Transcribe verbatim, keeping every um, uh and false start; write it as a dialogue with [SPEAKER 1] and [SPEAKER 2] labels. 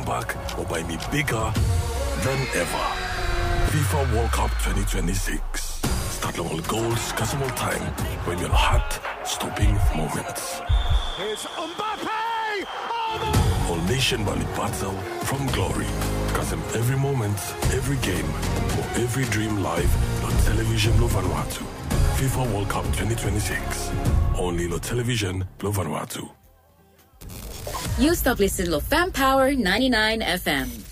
[SPEAKER 1] back or buy me bigger than ever. FIFA World Cup twenty twenty-six. Start all goals, customer time when your heart-stopping moments.
[SPEAKER 2] It's Mbappe! Oh,
[SPEAKER 1] All nation valley battle from glory. Cause in every moment, every game, or every dream live on television lo Vanuatu. FIFA World Cup twenty twenty-six. Only lo television lo Vanuatu.
[SPEAKER 3] You stop listening to Fam Power ninety-nine F M.